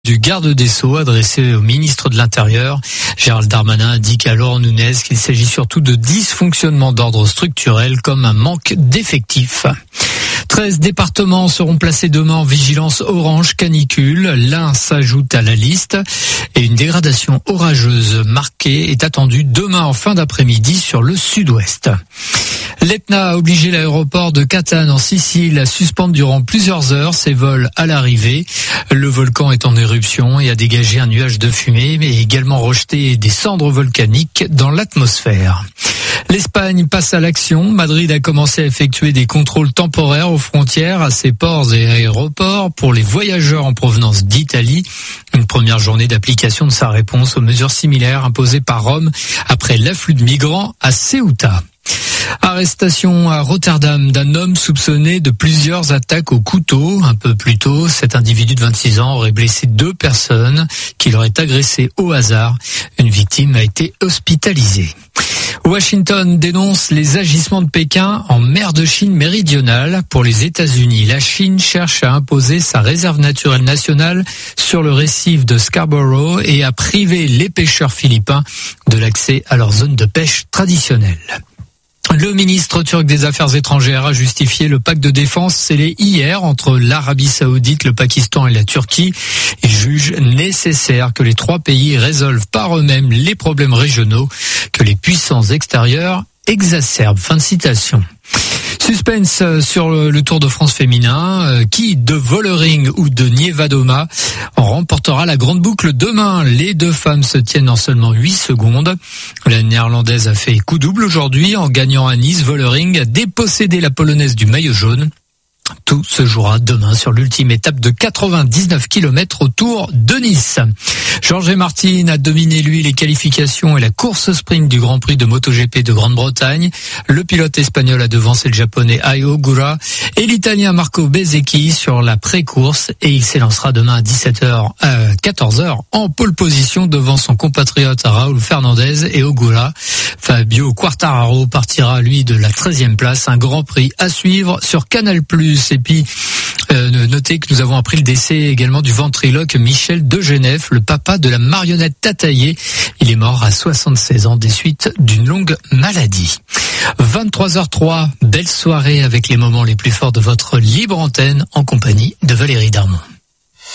Du garde des Sceaux adressé au ministre de l'Intérieur. Gérald Darmanin indique à Laurent Nunez qu'il s'agit surtout de dysfonctionnement d'ordre structurel comme un manque d'effectifs. 13 départements seront placés demain en vigilance orange canicule. L'Ain s'ajoute à la liste et une dégradation orageuse marquée est attendue demain en fin d'après-midi sur le sud-ouest. L'Etna a obligé l'aéroport de Catane en Sicile à suspendre durant plusieurs heures ses vols à l'arrivée. Le volcan est en éruption et a dégagé un nuage de fumée, mais également rejeté des cendres volcaniques dans l'atmosphère. L'Espagne passe à l'action. Madrid a commencé à effectuer des contrôles temporaires aux frontières, à ses ports et aéroports pour les voyageurs en provenance d'Italie. Une première journée d'application de sa réponse aux mesures similaires imposées par Rome après l'afflux de migrants à Ceuta. Arrestation à Rotterdam d'un homme soupçonné de plusieurs attaques au couteau. Un peu plus tôt, cet individu de 26 ans aurait blessé 2 personnes qu'il aurait agressées au hasard. Une victime a été hospitalisée. Washington dénonce les agissements de Pékin en mer de Chine méridionale. Pour les États-Unis, la Chine cherche à imposer sa réserve naturelle nationale sur le récif de Scarborough et à priver les pêcheurs philippins de l'accès à leur zone de pêche traditionnelle. Le ministre turc des Affaires étrangères a justifié le pacte de défense scellé hier entre l'Arabie Saoudite, le Pakistan et la Turquie. Il juge nécessaire que les 3 pays résolvent par eux-mêmes les problèmes régionaux que les puissances extérieures exacerbent. Fin de citation. Suspense sur le Tour de France féminin. Qui de Vollering ou de Niewiadoma remportera la grande boucle demain? Les 2 femmes se tiennent en seulement 8 secondes. La néerlandaise a fait coup double aujourd'hui en gagnant à Nice. Vollering a dépossédé la polonaise du maillot jaune. Tout se jouera demain sur l'ultime étape de 99 km au Tour de Nice. Jorge Martin a dominé lui les qualifications et la course sprint du Grand Prix de MotoGP de Grande-Bretagne. Le pilote espagnol a devancé le japonais Ai Ogura et l'italien Marco Bezzecchi sur la pré-course et il s'élancera demain à 14h en pole position devant son compatriote Raúl Fernandez et Ogura. Fabio Quartararo partira lui de la 13e place, un Grand Prix à suivre sur Canal+. Et puis, notez que nous avons appris le décès également du ventriloque Michel de Genève, le papa de la marionnette Tataillé. Il est mort à 76 ans des suites d'une longue maladie. 23h03, belle soirée avec les moments les plus forts de votre libre antenne en compagnie de Valérie Darmon.